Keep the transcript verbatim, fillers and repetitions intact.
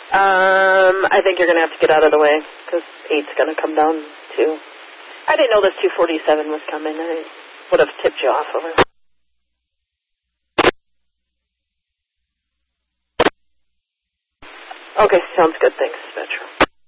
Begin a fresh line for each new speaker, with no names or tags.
Um, I think you're going to have to get out of the way, because eight's going to come down, too. I didn't know this two forty-seven was coming. I would have tipped you off over. Okay, sounds good. Thanks, Metro.